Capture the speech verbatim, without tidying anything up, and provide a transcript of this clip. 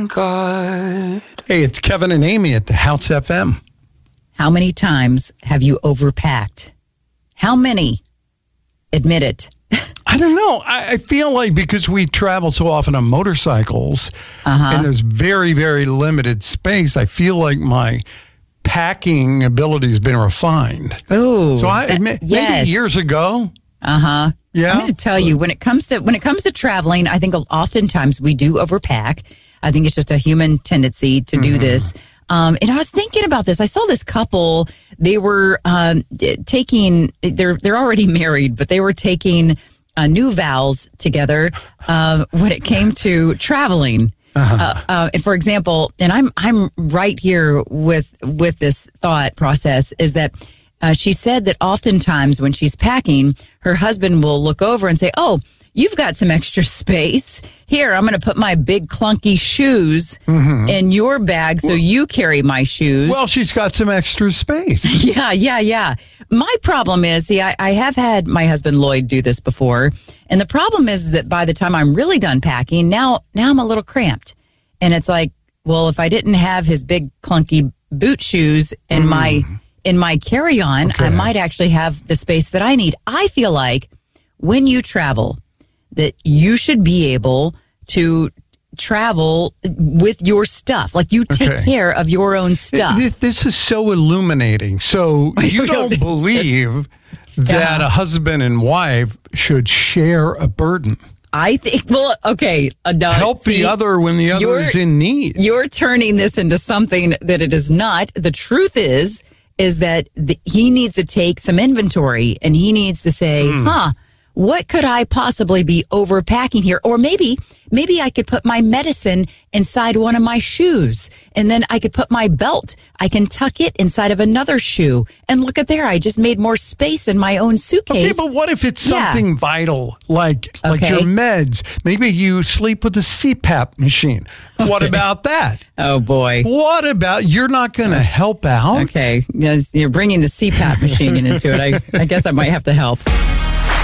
thank God. Hey, it's Kevin and Amy at the House F M. How many times have you overpacked? How many? Admit it. I don't know. I, I feel like because we travel so often on motorcycles Uh-huh. and there's very, very limited space, I feel like my packing ability has been refined. Oh, So I admit, yes. maybe years ago. Uh-huh. Yeah. I'm going to tell you, when it comes to when it comes to traveling, I think oftentimes we do overpack. I think it's just a human tendency to do Mm-hmm. this. Um, and I was thinking about this. I saw this couple. They were um, taking. They're they're already married, but they were taking uh, new vows together uh, when it came to traveling. Uh, uh, for example, and I'm I'm right here with with this thought process is that. Uh, she said that oftentimes when she's packing, her husband will look over and say, "Oh, you've got some extra space. Here, I'm going to put my big clunky shoes in your bag so you carry my shoes." Well, she's got some extra space. Yeah, yeah, yeah. My problem is, see, I, I have had my husband Lloyd do this before, and the problem is that by the time I'm really done packing, now now I'm a little cramped, and it's like, well, if I didn't have his big clunky boot shoes in mm. my in my carry-on, okay. I might actually have the space that I need. I feel like when you travel, that you should be able to travel with your stuff. Like you take okay. care of your own stuff. This, this is so illuminating. So you don't believe that yeah. a husband and wife should share a burden. I think, well, okay. Uh, no, Help see, the other when the other is in need. You're turning this into something that it is not. The truth is, is that the, he needs to take some inventory and he needs to say, mm. huh, what could I possibly be overpacking here? Or maybe, maybe I could put my medicine inside one of my shoes and then I could put my belt. I can tuck it inside of another shoe. And look at there, I just made more space in my own suitcase. Okay, but what if it's something yeah. vital, like, like okay. your meds? Maybe you sleep with a C PAP machine. What okay. about that? Oh, boy. What about, you're not going to help out? Okay, yes, you're bringing the C PAP machine into it. I, I guess I might have to help.